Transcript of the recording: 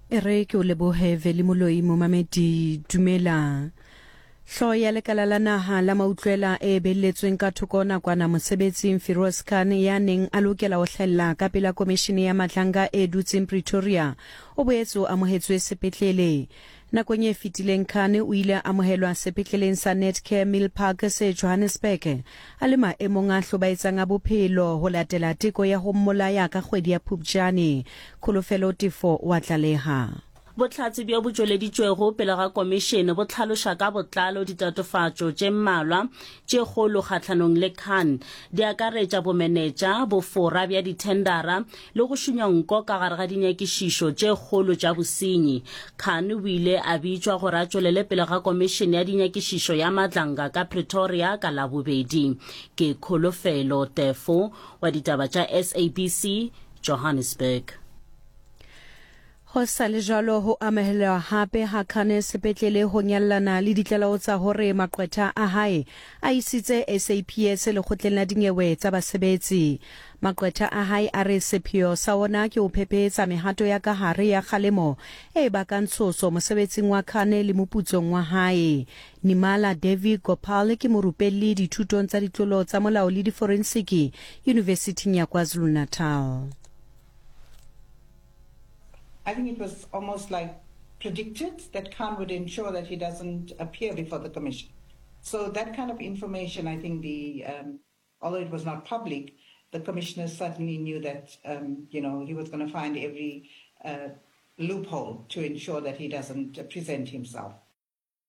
E re ke o lebohe Veli Moloi momamedi dumela. Hlo ya lekala la naha la mautlwela e belletsweng ka thoko nakwana mosebetsing Firoz Khan ya neng a lokela ho hlella ka pela komishene ya matlanga e dutseng Pretoria o boetse o amohetswe sepetlele. Nakong e fetileng Khan o ile a amohelwa sepetleleng sa Netcare Mill Park se Johannesburg a le maemong a hlobaetsang a bophelo ho latela teko ya ho mmolaya ka kgwedi ya Phupjane. Kholofelo Tifo wa tlaleha. Botlhatsi bja bo tšweleditšwego pele ga komišene bo tlhaloša ka botlalo ditatofatšo tše mmalwa tše kgolo kgatlhanong le Khan di akaretša bomenetša bofora bja dithendara le go šunya nko ka gare ga dinyakišišo tše kgolo tša bosenyi. Khan o ile a bitšwa gore a tšwelele pele ga komišene ya dinyakišišo ya matlanga ka Pretoria ka Labobedi. Ke Kholofelo Tefo wa ditaba tša SABC Johannesburg. Ho sa le jalo ho amohelwa hape ha Khan sepetlele ho nyallana le ditlelao tsa hore maqwetha a hae a isitse SAPS lekgotleng la dinyewe tsa basebetsi. Maqwetha a hae a re sepheo sa ona ke ho phephetsa mehato ya ka hare ya kgalemo e bakang tshoso mosebetsing wa Khan le moputsong wa hae. Nimala Devi Gopal ke morupelli dithutong tsa ditlolo tsa molao le diforensiki University ya KwaZulu-Natal. I think it was almost like predicted that Khan would ensure that he doesn't appear before the commission. So that kind of information, I think although it was not public, the commissioners certainly knew that, he was going to find every loophole to ensure that he doesn't present himself.